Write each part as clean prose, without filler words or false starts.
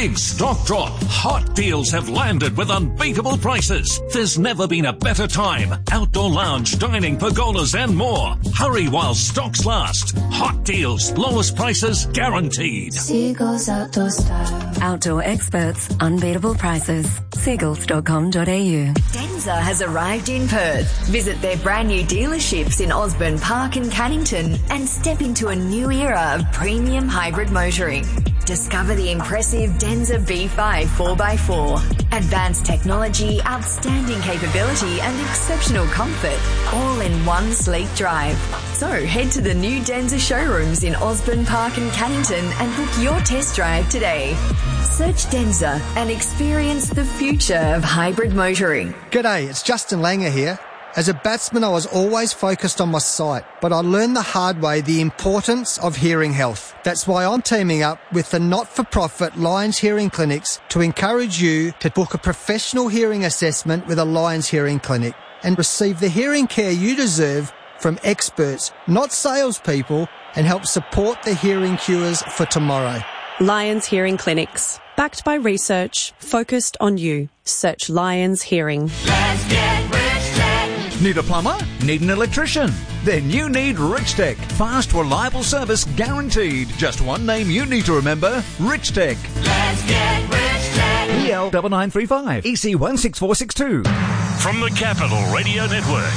big stock drop. Hot deals have landed with unbeatable prices. There's never been a better time. Outdoor lounge, dining, pergolas and more. Hurry while stocks last. Hot deals, lowest prices guaranteed. Seagulls Outdoor Style. Outdoor experts, unbeatable prices. Seagulls.com.au. Denza has arrived in Perth. Visit their brand new dealerships in Osborne Park and Cannington and step into a new era of premium hybrid motoring. Discover the impressive Denza B5 4x4. Advanced technology, outstanding capability and exceptional comfort, all in one sleek drive. So head to the new Denza showrooms in Osborne Park and Cannington and book your test drive today. Search Denza and experience the future of hybrid motoring. G'day, it's Justin Langer here. As a batsman, I was always focused on my sight, but I learned the hard way the importance of hearing health. That's why I'm teaming up with the not-for-profit Lions Hearing Clinics to encourage you to book a professional hearing assessment with a Lions Hearing Clinic and receive the hearing care you deserve from experts, not salespeople, and help support the hearing cures for tomorrow. Lions Hearing Clinics. Backed by research, focused on you. Search Lions Hearing. Let's get Rich Tech. Need a plumber? Need an electrician? Then you need Rich Tech. Fast, reliable service guaranteed. Just one name you need to remember. Rich Tech. Let's get Rich Tech. PL 9935 EC 16462. From the Capital Radio Network.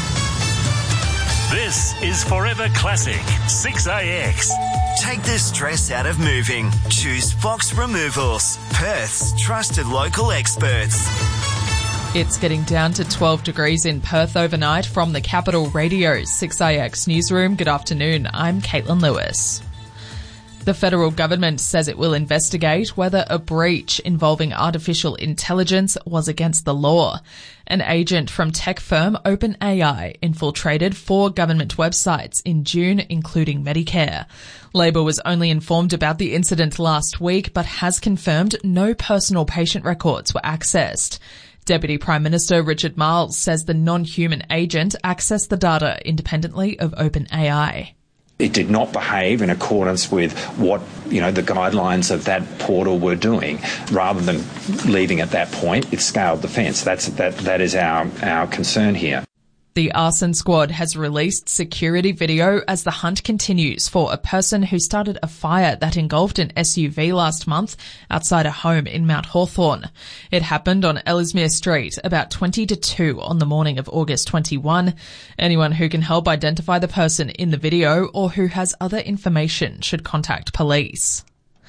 This is Forever Classic 6AX. Take the stress out of moving. Choose Fox Removals, Perth's trusted local experts. It's getting down to 12 degrees in Perth overnight. From the Capital Radio 6AX newsroom, good afternoon. I'm Caitlin Lewis. The federal government says it will investigate whether a breach involving artificial intelligence was against the law. An agent from tech firm OpenAI infiltrated 4 government websites in June, including Medicare. Labor was only informed about the incident last week, but has confirmed no personal patient records were accessed. Deputy Prime Minister Richard Marles says the non-human agent accessed the data independently of OpenAI. It did not behave in accordance with what, the guidelines of that portal were doing. Rather than leaving at that point, it scaled the fence. That is our concern here. The arson squad has released security video as the hunt continues for a person who started a fire that engulfed an SUV last month outside a home in Mount Hawthorn. It happened on Ellesmere Street about 20 to 2 on the morning of August 21. Anyone who can help identify the person in the video or who has other information should contact police.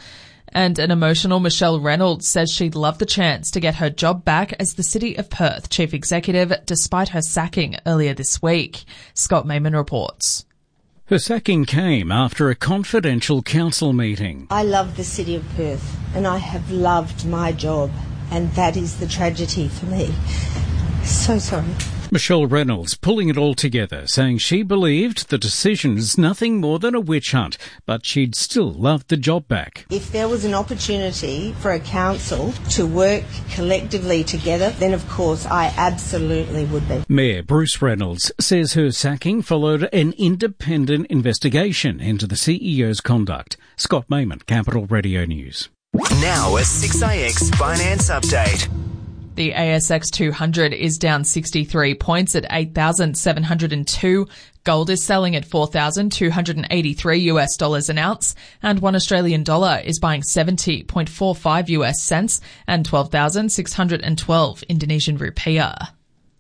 And an emotional Michelle Reynolds says she'd love the chance to get her job back as the City of Perth Chief Executive despite her sacking earlier this week. Scott Mayman reports. Her sacking came after a confidential council meeting. I love the City of Perth and I have loved my job, and that is the tragedy for me. So sorry. Michelle Reynolds pulling it all together, saying she believed the decision's nothing more than a witch hunt, but she'd still love the job back. If there was an opportunity for a council to work collectively together, then of course I absolutely would be. Mayor Bruce Reynolds says her sacking followed an independent investigation into the CEO's conduct. Scott Mayman, Capital Radio News. Now a 6AX Finance Update. The ASX 200 is down 63 points at 8,702. Gold is selling at $4,283 an ounce, and $1 Australian dollar is buying 70.45 US cents and 12,612 Indonesian rupiah.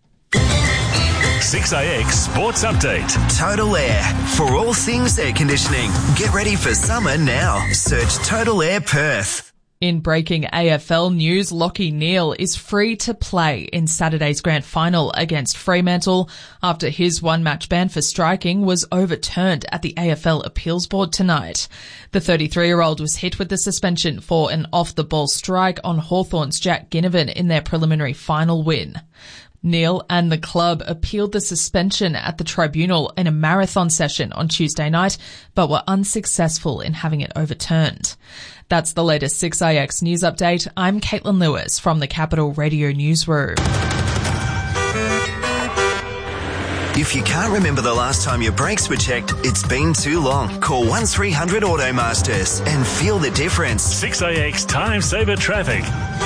6AX Sports Update. Total Air. For all things air conditioning. Get ready for summer now. Search Total Air Perth. In breaking AFL news, Lachie Neale is free to play in Saturday's grand final against Fremantle after his one-match ban for striking was overturned at the AFL Appeals Board tonight. The 33-year-old was hit with the suspension for an off-the-ball strike on Hawthorn's Jack Ginnivan in their preliminary final win. Neale and the club appealed the suspension at the tribunal in a marathon session on Tuesday night, but were unsuccessful in having it overturned. That's the latest 6AX news update. I'm Caitlin Lewis from the Capital Radio Newsroom. If you can't remember the last time your brakes were checked, it's been too long. Call 1300 Automasters and feel the difference. 6AX Time Saver Traffic.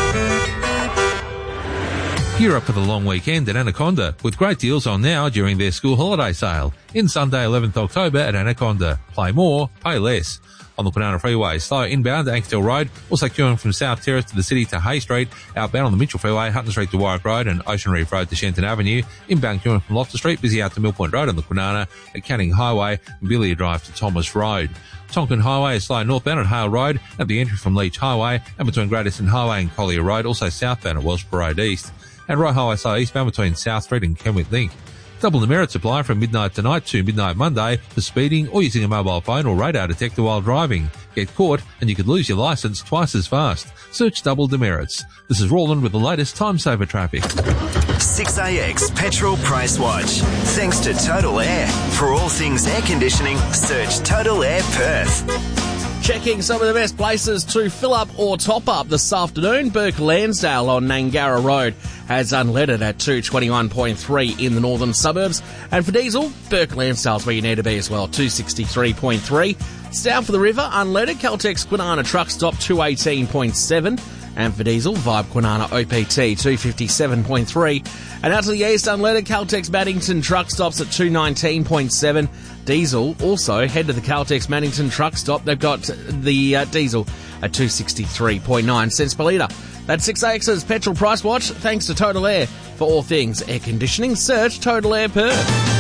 Gear up for the long weekend at Anaconda with great deals on now during their school holiday sale. In Sunday 11th October at Anaconda. Play more, pay less. On the Kwinana Freeway, slow inbound to Ankersdale Road, also queuing from South Terrace to the city to Hay Street, outbound on the Mitchell Freeway, Hutton Street to Warwick Road and Ocean Reef Road to Shenton Avenue, inbound queuing from Loftus Street, busy out to Mill Point Road on the Kwinana, at Canning Highway and Billia Drive to Thomas Road. Tonkin Highway is slow northbound at Hale Road, at the entry from Leach Highway and between Great Eastern Highway and Collier Road, also southbound at Welshborough Road East. And Roy Highway slow eastbound between South Street and Kenwick Link. Double the merit supply from midnight tonight to midnight Monday for speeding or using a mobile phone or radar detector while driving. Get caught and you could lose your licence twice as fast. Search double demerits. This is Roland with the latest Time Saver Traffic. 6AX Petrol Price Watch. Thanks to Total Air. For all things air conditioning, search Total Air Perth. Checking some of the best places to fill up or top up this afternoon. Burke Lansdale on Nangara Road has unleaded at 221.3 in the northern suburbs. And for diesel, Burke Lansdale's where you need to be as well, 263.3. South of the river, unleaded, Caltex Kwinana truck stop 218.7. And for diesel, Vibe Kwinana OPT 257.3. And out to the east, unleaded, Caltex Maddington truck stops at 219.7. Diesel, also head to the Caltex Maddington truck stop. They've got the diesel at 263.9 cents per litre. That's 6AX's Petrol Price Watch, thanks to Total Air. For all things air conditioning, search Total Air Perth.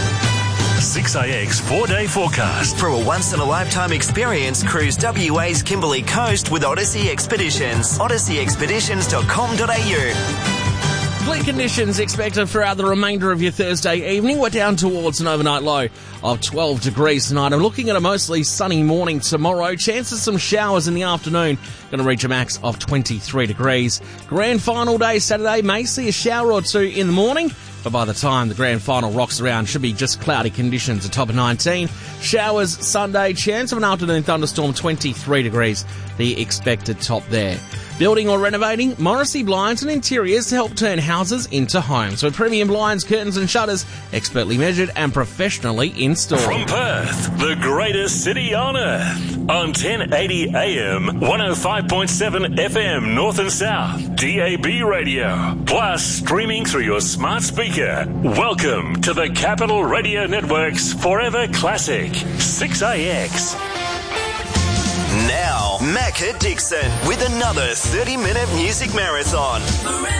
6AX 4-day forecast. For a once-in-a-lifetime experience, cruise WA's Kimberley Coast with Odyssey Expeditions. odysseyexpeditions.com.au. Clear conditions expected throughout the remainder of your Thursday evening. We're down towards an overnight low of 12 degrees tonight. I'm looking at a mostly sunny morning tomorrow. Chances some showers in the afternoon. Going to reach a max of 23 degrees. Grand final day Saturday. May see a shower or two in the morning. But by the time the grand final rocks around, should be just cloudy conditions, a top of 19. Showers Sunday, chance of an afternoon thunderstorm, 23 degrees, the expected top there. Building or renovating, Morrissey Blinds and Interiors to help turn houses into homes. With premium blinds, curtains and shutters, expertly measured and professionally installed. From Perth, the greatest city on earth. On 1080 AM, 105.7 FM North and South, DAB radio. Plus streaming through your smart speaker. Welcome to the Capital Radio Network's Forever Classic, 6AX. Now, Macca Dixon with another 30-minute music marathon.